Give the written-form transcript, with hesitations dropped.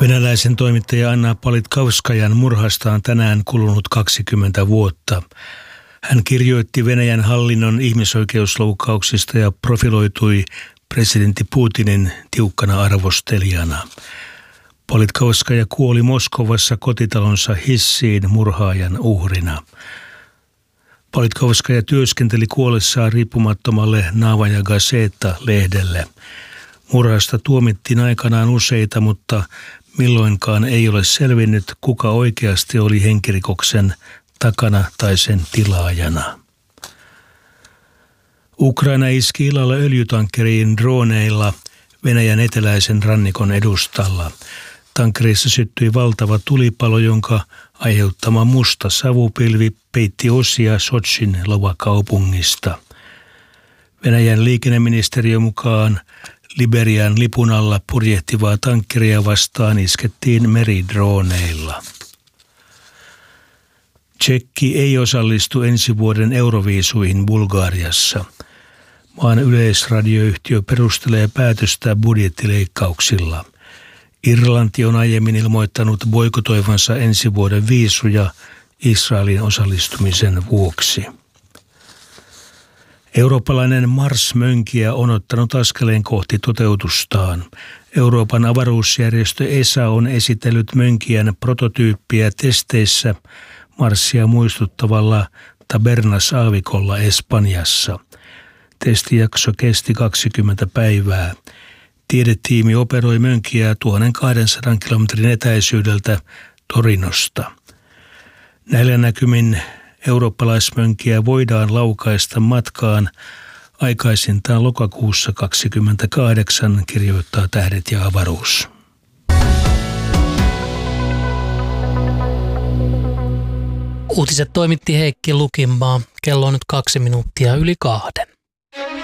Venäläisen toimittaja Anna Politkovskajan murhasta on tänään kulunut 20 vuotta. Hän kirjoitti Venäjän hallinnon ihmisoikeusloukkauksista ja profiloitui presidentti Putinin tiukkana arvostelijana. Politkovskaja kuoli Moskovassa kotitalonsa hissiin murhaajan uhrina. Politkovskaja työskenteli kuollessaan riippumattomalle Novaja Gazeta-lehdelle. Murhasta tuomittiin aikanaan useita, mutta milloinkaan ei ole selvinnyt, kuka oikeasti oli henkirikoksen takana tai sen tilaajana. Ukraina iski illalla öljytankkeriin droneilla Venäjän eteläisen rannikon edustalla. Tankkerissa syttyi valtava tulipalo, jonka aiheuttama musta savupilvi peitti osia Sotsin lavakaupungista. Venäjän liikenneministeriön mukaan Liberian lipun alla purjehtivaa tankkeria vastaan iskettiin meridrooneilla. Tšekki ei osallistu ensi vuoden Euroviisuihin Bulgariassa. Maan yleisradioyhtiö perustelee päätöstä budjettileikkauksilla. Irlanti on aiemmin ilmoittanut boikotoivansa ensi vuoden viisuja Israelin osallistumisen vuoksi. Eurooppalainen Mars-mönkijä on ottanut askeleen kohti toteutustaan. Euroopan avaruusjärjestö ESA on esitellyt mönkijän prototyyppiä testeissä Marsia muistuttavalla Tabernas-aavikolla Espanjassa. Testijakso kesti 20 päivää. Tiedetiimi operoi mönkijää 1200 kilometrin etäisyydeltä Torinosta. Näillä näkymin eurooppalaismönkiä voidaan laukaista matkaan aikaisintaan lokakuussa 2028, kirjoittaa Tähdet ja avaruus. Uutiset toimitti Heikki Lukinmaa. Kello on nyt 2 minuuttia yli 2.